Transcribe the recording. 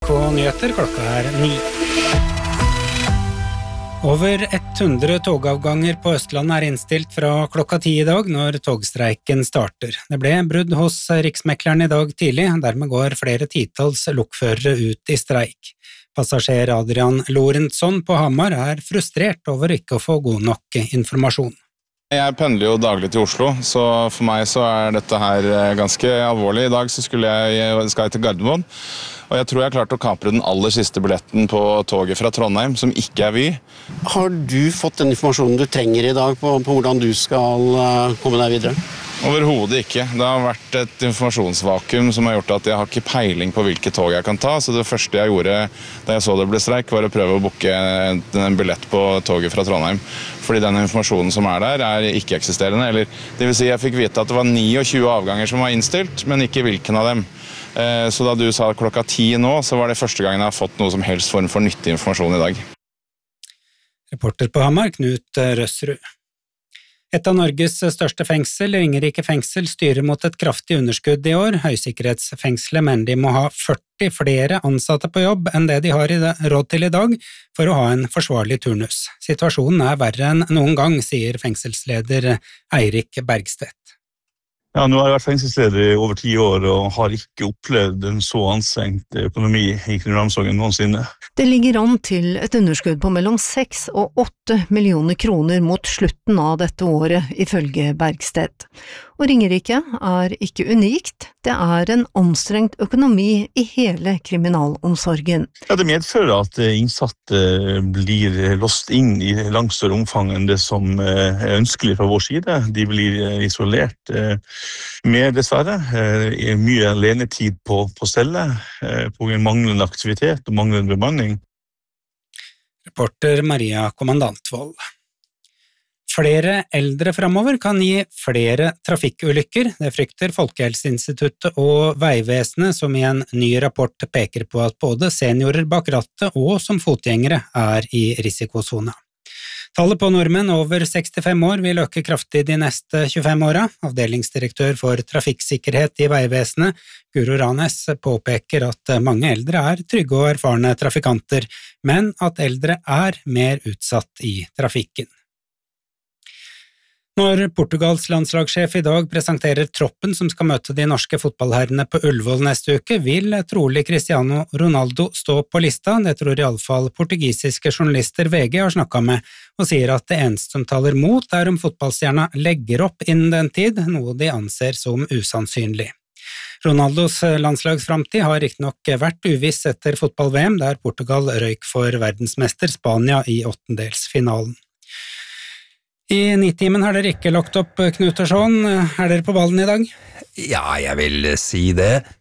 Nyheter, klokka 9. Over 100 togavganger på Østlandet innstilt fra klokka 10 i dag når togstreiken starter. Det ble brudd hos Riksmekleren i dag tidlig, dermed går flere titalls lokførere ut i streik. Passasjer Adrian Lorentzon på Hamar frustrert over ikke å få god nok informasjon. Jeg pendler jo daglig til Oslo, så for meg så dette her ganske alvorlig. I dag så skal jeg til Gardermoen, og jeg tror jeg klarte å kapre den aller siste billetten på toget fra Trondheim, som ikke Vy. Har du fått den informasjonen du trenger i dag på hvordan du skal komme deg videre? Overhodet ikke. Det har vært et informasjonsvakuum som har gjort at jeg har ikke peiling på hvilke tog jeg kan ta, så det første jeg gjorde da jeg så det ble streik var å prøve å booke en billett på toget fra Trondheim, fordi den informasjonen som der ikke-eksisterende, eller det vil si jeg fikk vite at det var 29 avganger som var innstilt, men ikke hvilken av dem. Så da du sa klokka 10 nå, så var det første gangen jeg har fått noe som helst form for nyttig informasjon i dag. Reporter på Hamar, Knut Røsrud. Et av Norges største fengsel, Ringerike fengsel, styrer mot et kraftig underskudd i år. Høysikkerhetsfengselet mener de må ha 40 flere ansatte på jobb enn det de har råd til i dag for å ha en forsvarlig turnus. Situasjonen verre enn noen gang, sier fengselsleder Eirik Bergstedt. Ja, nå har jeg vært fengselsleder i over 10 år og har ikke opplevd en så anstrengt økonomi i kriminalomsorgen noensinne. Det ligger an til et underskudd på mellom 6 og 8 millioner kroner mot slutten av dette året, ifølge Bergstedt. Og Ringerike ikke unikt, det en anstrengt økonomi i hele kriminalomsorgen. Ja, det medfører at innsatte blir låst inn i langt større omfang enn det som ønskelig fra vår side. De blir isolert mer dessverre, mye alenetid på celle, på manglende aktivitet og manglende bemanning. Reporter Maria Kommandantvold. Flere eldre fremover kan gi flere trafikkulykker. Det frykter Folkehelseinstituttet og Veivesenet, som i en ny rapport peker på at både seniorer bak rattet og som fotgjengere i risikosone. Tallet på nordmenn over 65 år vil øke kraftig de neste 25 åra. Avdelingsdirektør for trafikksikkerhet i Veivesenet, Guro Ranes, påpeker at mange eldre trygge og erfarne trafikanter, men at eldre mer utsatt i trafikken. Når Portugals landslagssjef i dag presenterer troppen som skal møte de norske fotballherrene på Ullevål neste uke, vil trolig Cristiano Ronaldo stå på lista. Det tror i alle fall portugisiske journalister VG har snakket med, og sier at det eneste som taler mot om fotballstjerna legger opp innen den tid, noe de anser som usannsynlig. Ronaldos landslagsframtid har riktignok vært uviss etter fotball-VM, der Portugal røyk for verdensmester Spania i åttendelsfinalen. I Nitimen har dere ikke lagt opp, Knut og Sjån. Dere på ballen i dag? Ja, jeg vil si det.